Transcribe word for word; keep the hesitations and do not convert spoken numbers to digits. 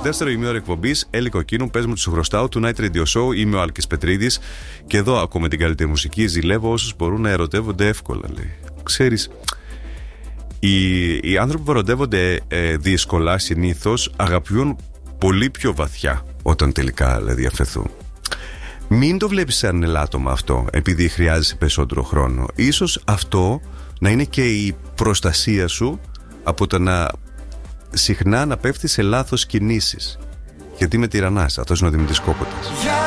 Δεύτερο ημίωρο εκπομπής, Έλλη Κοκκίνου, πες μου, του χρωστάω, του Night Radio Show. Είμαι ο Άλκης Πετρίδης και εδώ ακούμε την καλύτερη μουσική. Ζηλεύω όσους μπορούν να ερωτεύονται εύκολα, λέει. Ξέρεις, οι, οι άνθρωποι που ερωτεύονται ε, δύσκολα συνήθως αγαπιούν πολύ πιο βαθιά όταν τελικά δηλαδή αφαιθούν. Μην το βλέπεις σαν ελάττωμα αυτό, επειδή χρειάζεσαι περισσότερο χρόνο. Ίσως αυτό να είναι και η προστασία σου από το να συχνά να πέφτεις σε λάθος κινήσεις. Γιατί με τυραννάς. Αυτός είναι ο Δημήτρης Κόποτας.